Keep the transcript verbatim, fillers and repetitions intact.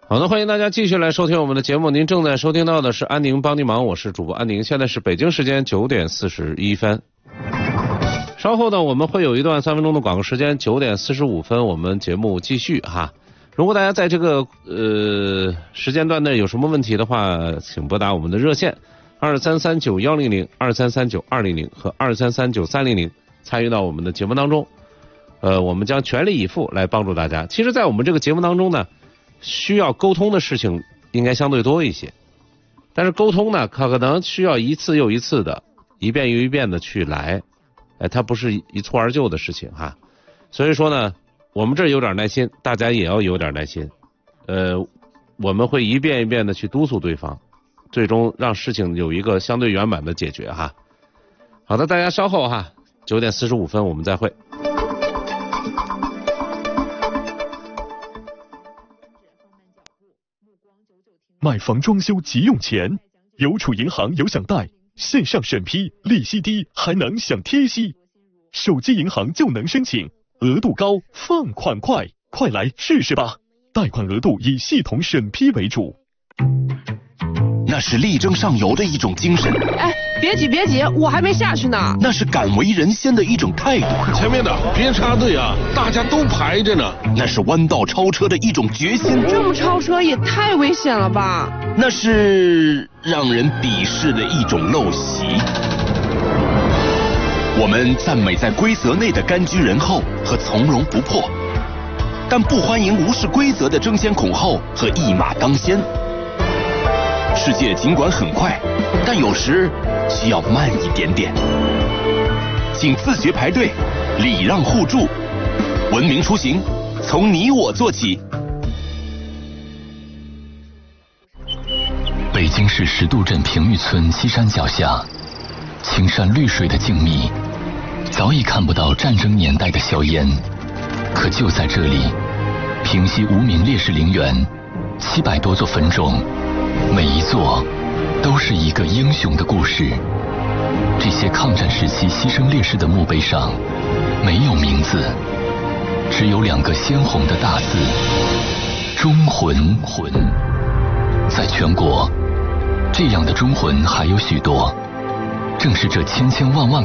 好的，欢迎大家继续来收听我们的节目。您正在收听到的是安宁帮你忙，我是主播安宁。现在是北京时间九点四十一分。稍后呢，我们会有一段三分钟的广告时间，九点四十五分我们节目继续哈。如果大家在这个呃时间段内有什么问题的话，请拨打我们的热线二三三九幺零零、二三三九二零零和二三三九三零零，参与到我们的节目当中。呃，我们将全力以赴来帮助大家。其实，在我们这个节目当中呢，需要沟通的事情应该相对多一些，但是沟通呢，可能需要一次又一次的，一遍又一遍的去来，哎，它不是一蹴而就的事情哈。所以说呢，我们这儿有点耐心，大家也要有点耐心。呃，我们会一遍一遍的去督促对方，最终让事情有一个相对圆满的解决哈。好的，大家稍后哈，九点四十五分我们再会。 买房装修急用钱，邮储银行有享贷，线上审批，利息低，还能享贴息。手机银行就能申请，额度高，放款快，快来试试吧！贷款额度以系统审批为主。 那是力争上游的一种精神。 哎，别急别急，我还没下去呢。 那是敢为人先的一种态度。 前面的别插队啊，大家都排着呢。 那是弯道超车的一种决心。 这么超车也太危险了吧？ 那是让人鄙视的一种陋习。我们赞美在规则内的甘居人后和从容不迫，但不欢迎无视规则的争先恐后和一马当先。世界尽管很快，但有时需要慢一点点。请自觉排队，礼让互助，文明出行，从你我做起。 北京市石渡镇平玉村西山脚下，青山绿水的静谧，早已看不到战争年代的硝烟。可就在这里，平息无名烈士陵园，七百多座坟冢，每一座都是一个英雄的故事。这些抗战时期牺牲烈士的墓碑上没有名字，只有两个鲜红的大字：忠魂。魂。在全国，这样的忠魂还有许多，正是这千千万万